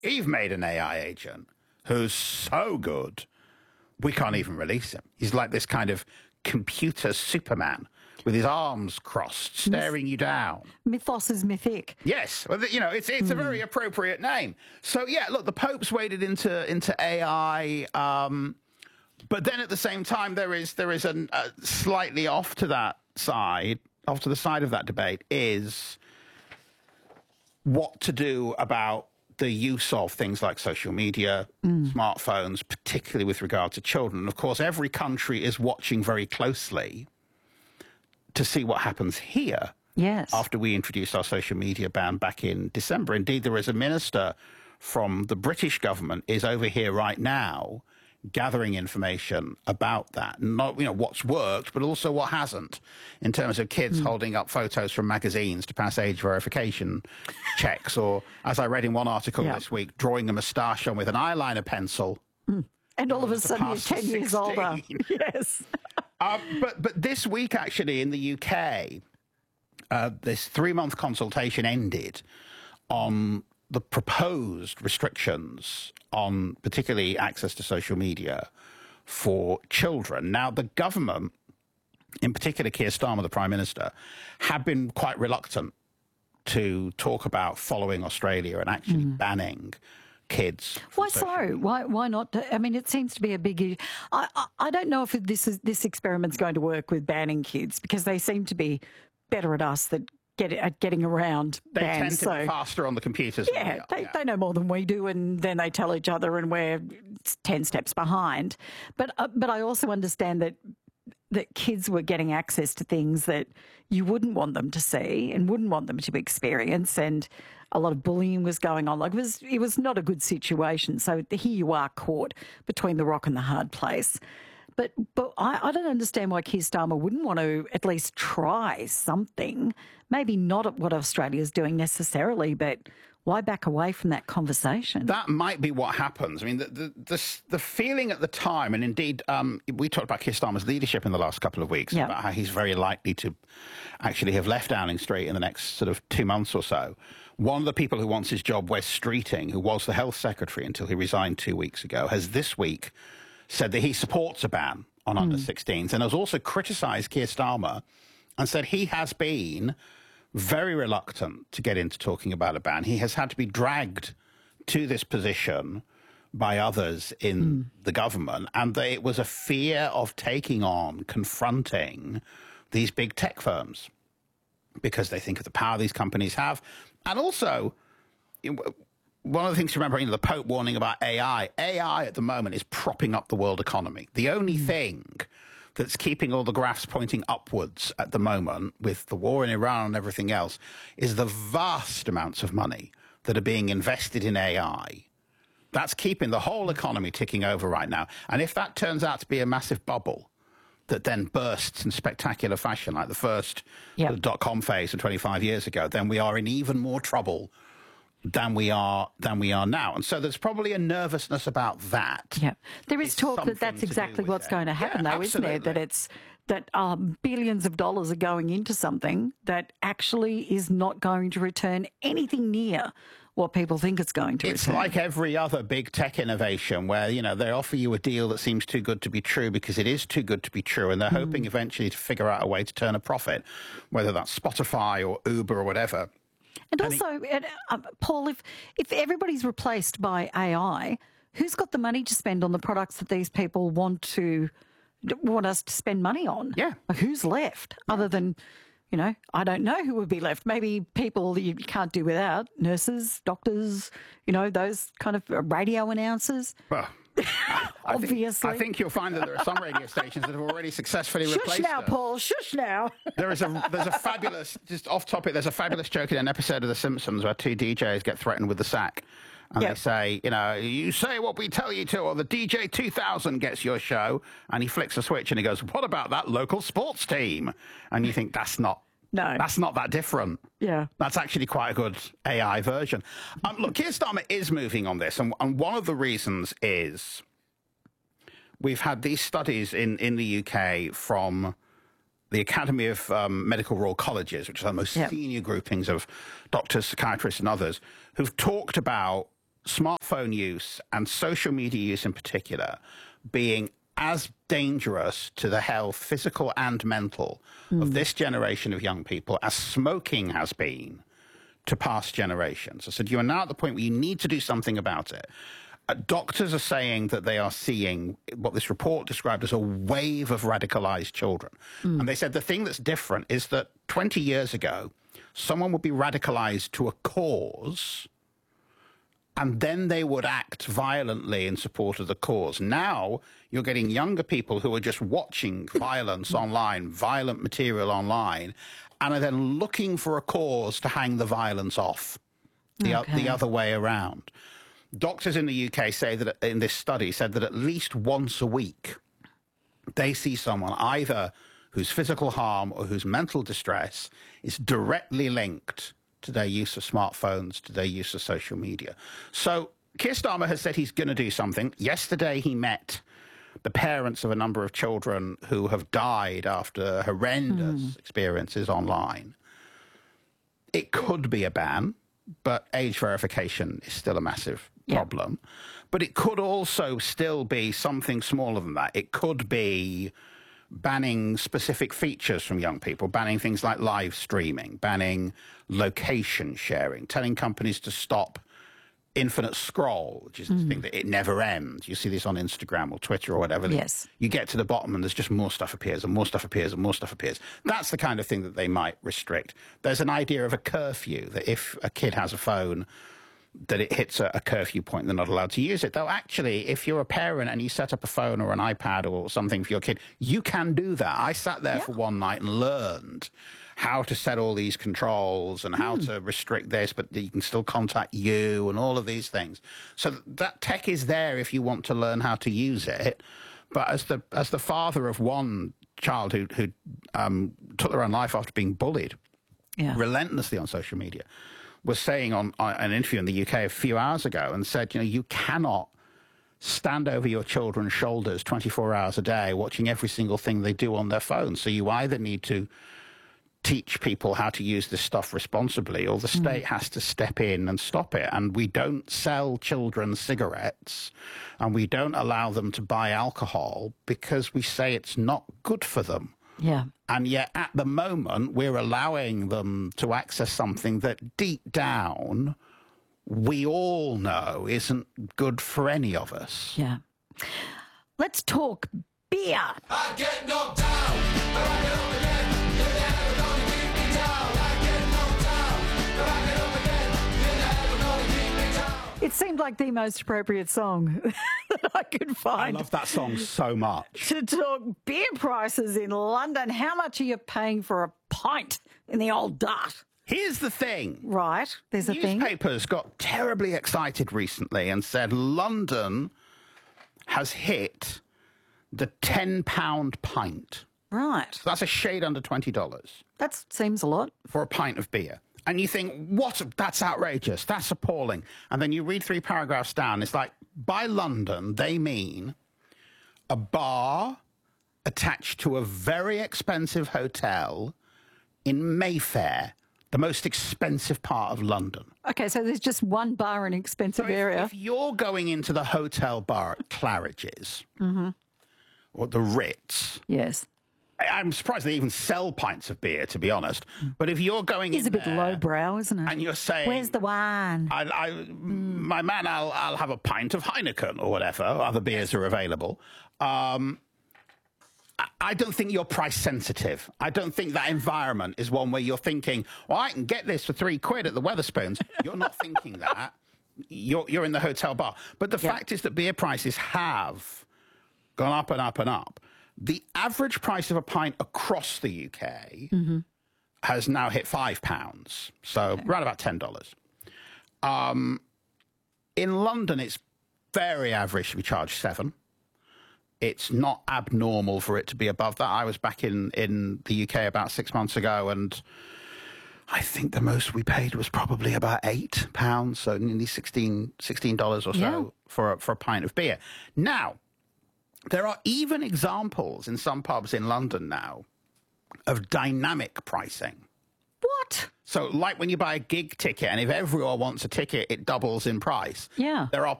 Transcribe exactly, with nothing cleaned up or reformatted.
We've made an A I agent who's so good, we can't even release him. He's like this kind of computer Superman with his arms crossed, staring you down. Mythos is mythic. Yes. Well, you know, it's it's mm. a very appropriate name. So, yeah, look, the Pope's waded into into A I, um, but then at the same time, there is there is a uh, slightly off to that side, off to the side of that debate, is what to do about the use of things like social media, mm. smartphones, particularly with regard to children. And of course, every country is watching very closely to see what happens here. Yes. After we introduced our social media ban back in December. Indeed, there is a minister from the British government is over here right now gathering information about that. Not, you know, what's worked, but also what hasn't, in terms of kids mm. holding up photos from magazines to pass age verification checks, or, as I read in one article yeah. this week, drawing a moustache on with an eyeliner pencil. Mm. And all of a sudden you're ten years older. Yes. uh, but, but this week, actually, in the U K, uh, this three-month consultation ended on the proposed restrictions on particularly access to social media for children. Now, the government, in particular Keir Starmer, the Prime Minister, have been quite reluctant to talk about following Australia and actually mm. banning kids. Why so? Why why not? I mean, it seems to be a big issue. I, I, I don't know if this is this experiment's going to work with banning kids, because they seem to be better at us than Get, at getting around they bans. They tend to so, be faster on the computers. Yeah, than they, yeah, they know more than we do, and then they tell each other, and we're ten steps behind. But uh, but I also understand that that kids were getting access to things that you wouldn't want them to see and wouldn't want them to experience, and a lot of bullying was going on. Like it was, it was not a good situation. So here you are caught between the rock and the hard place. But but I, I don't understand why Keir Starmer wouldn't want to at least try something. Maybe not at what Australia's doing necessarily, but why back away from that conversation? That might be what happens. I mean, the the, the, the feeling at the time, and indeed um, we talked about Keir Starmer's leadership in the last couple of weeks, yep. about how he's very likely to actually have left Downing Street in the next sort of two months or so. One of the people who wants his job, Wes Streeting, who was the health secretary until he resigned two weeks ago, has this week said that he supports a ban on mm. under sixteens, and has also criticised Keir Starmer and said he has been very reluctant to get into talking about a ban. He has had to be dragged to this position by others in mm. the government, and that it was a fear of taking on, confronting these big tech firms, because they think of the power these companies have. And also, one of the things to remember, you know, the Pope warning about A I. A I at the moment is propping up the world economy. The only mm. thing that's keeping all the graphs pointing upwards at the moment, with the war in Iran and everything else, is the vast amounts of money that are being invested in A I. That's keeping the whole economy ticking over right now. And if that turns out to be a massive bubble that then bursts in spectacular fashion, like the first yep. dot-com phase of twenty-five years ago, then we are in even more trouble than we are than we are now. And so there's probably a nervousness about that. Yeah, there is talk that that's exactly what's going to happen, though, isn't there? That it's that um, billions of dollars are going into something that actually is not going to return anything near what people think it's going to It's return. like every other big tech innovation where, you know, they offer you a deal that seems too good to be true because it is too good to be true, and they're mm. hoping eventually to figure out a way to turn a profit, whether that's Spotify or Uber or whatever. And also, and uh, Paul, if, if everybody's replaced by A I, who's got the money to spend on the products that these people want to want us to spend money on? Yeah. Like, who's left other than, you know, I don't know who would be left. Maybe people that you can't do without, nurses, doctors, you know, those kind of radio announcers. Well, I obviously. Think, I think you'll find that there are some radio stations that have already successfully Shush replaced now, them. Paul. Shush now. There is a there's a fabulous, just off topic, there's a fabulous joke in an episode of The Simpsons where two D Js get threatened with the sack. And yep. they say, you know, you say what we tell you to, or the D J two thousand gets your show. And he flicks a switch and he goes, what about that local sports team? And you think, that's not No. That's not that different. Yeah. That's actually quite a good A I version. Um, look, Keir Starmer is moving on this, and, and one of the reasons is we've had these studies in, in the U K from the Academy of um, Medical Royal Colleges, which are the most yep. senior groupings of doctors, psychiatrists and others, who've talked about smartphone use and social media use in particular being as dangerous to the health, physical and mental, mm. of this generation of young people as smoking has been to past generations. I said, you are now at the point where you need to do something about it. Uh, doctors are saying that they are seeing what this report described as a wave of radicalized children. Mm. And they said the thing that's different is that twenty years ago, someone would be radicalized to a cause, and then they would act violently in support of the cause. Now, you're getting younger people who are just watching violence online, violent material online, and are then looking for a cause to hang the violence off, the, okay. the other way around. Doctors in the U K say that, in this study, said that at least once a week, they see someone either whose physical harm or whose mental distress is directly linked to their use of smartphones, to their use of social media. So Keir Starmer has said he's going to do something. Yesterday he met the parents of a number of children who have died after horrendous mm. experiences online. It could be a ban, but age verification is still a massive yeah. problem. But it could also still be something smaller than that. It could be banning specific features from young people, banning things like live streaming, banning location sharing, telling companies to stop infinite scroll, which is mm. the thing that it never ends. You see this on Instagram or Twitter or whatever. Yes. You get to the bottom and there's just more stuff appears and more stuff appears and more stuff appears. That's the kind of thing that they might restrict. There's an idea of a curfew, that if a kid has a phone, that it hits a, a curfew point, they're not allowed to use it. Though actually, if you're a parent and you set up a phone or an iPad or something for your kid, you can do that. I sat there yeah. for one night and learned how to set all these controls and how mm. to restrict this, but you can still contact you and all of these things. So that tech is there if you want to learn how to use it. But as the as the father of one child who, who um, took their own life after being bullied yeah. relentlessly on social media, was saying on, on an interview in the U K a few hours ago and said, you know, you cannot stand over your children's shoulders twenty-four hours a day watching every single thing they do on their phone. So you either need to teach people how to use this stuff responsibly, or the state mm. has to step in and stop it. And we don't sell children cigarettes and we don't allow them to buy alcohol because we say it's not good for them. Yeah. And yet at the moment, we're allowing them to access something that deep down we all know isn't good for any of us. Yeah. Let's talk beer. I get knocked down, but I get up again. You're never gonna keep me down. I get knocked down, but I get up again. You're never gonna keep me down. It seemed like the most appropriate song that I could find. I love that song so much. To talk beer prices in London. How much are you paying for a pint in the old Dart? Here's the thing. Right, there's a thing. Newspapers got terribly excited recently and said London has hit the ten pound pint. Right. So that's a shade under twenty dollars. That seems a lot. For a pint of beer. And you think, what? That's outrageous. That's appalling. And then you read three paragraphs down. It's like, by London, they mean a bar attached to a very expensive hotel in Mayfair, the most expensive part of London. Okay, so there's just one bar in an expensive so if, area. If you're going into the hotel bar at Claridge's mm-hmm. or the Ritz... Yes. I'm surprised they even sell pints of beer, to be honest. But if you're going it's in a bit there lowbrow, isn't it? And you're saying... Where's the wine? I, I, mm. My man, I'll, I'll have a pint of Heineken or whatever. Other beers are available. Um, I, I don't think you're price sensitive. I don't think that environment is one where you're thinking, well, I can get this for three quid at the Wetherspoons. You're not thinking that. You're, you're in the hotel bar. But the yep. fact is that beer prices have gone up and up and up. The average price of a pint across the U K mm-hmm. has now hit five pounds, so okay. around about ten dollars. Um, in London, it's very average to be charged seven. It's not abnormal for it to be above that. I was back in, in the U K about six months ago, and I think the most we paid was probably about eight pounds, so nearly sixteen dollars or so yeah. for, a, for a pint of beer. Now, there are even examples in some pubs in London now of dynamic pricing. What? What? So like when you buy a gig ticket, and if everyone wants a ticket, it doubles in price. Yeah. There are